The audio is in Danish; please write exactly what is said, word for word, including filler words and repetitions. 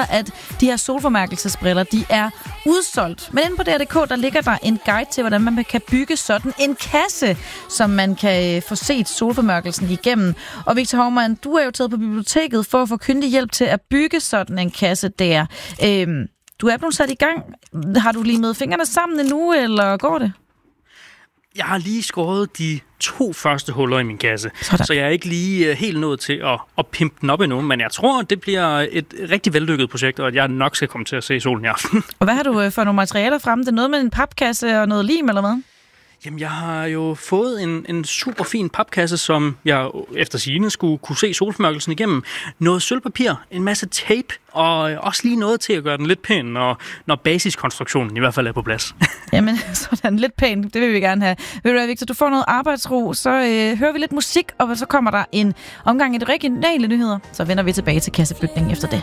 at de her solformærkelsesbriller, de er udsolgt. Men inde på D R punktum d k, der ligger der en guide til, hvordan man kan bygge sådan en kasse, som man kan få set solformørkelsen igennem. Og Victor Hovmand, du er jo taget på biblioteket for at få kyndig hjælp til at bygge sådan en kasse der. Øhm, du er blevet sat i gang. Har du lige med fingrene sammen endnu, eller går det? Jeg har lige skåret de to første huller i min kasse, sådan. Så jeg er ikke lige helt nået til at, at pimpe den op endnu, men jeg tror, det bliver et rigtig vellykket projekt, og at jeg nok skal komme til at se solen i aften. Og hvad har du for nogle materialer fremme? Det er noget med en papkasse og noget lim, eller hvad? Jamen, jeg har jo fået en, en super fin papkasse, som jeg efter sigende skulle kunne se solformørkelsen igennem. Noget sølvpapir, en masse tape, og også lige noget til at gøre den lidt pæn, når, når basiskonstruktionen i hvert fald er på plads. Jamen, sådan lidt pæn, det vil vi gerne have. Ved du hvad, Victor, du får noget arbejdsro, så øh, hører vi lidt musik, og så kommer der en omgang af de regionale nyheder. Så vender vi tilbage til kassebygningen efter det.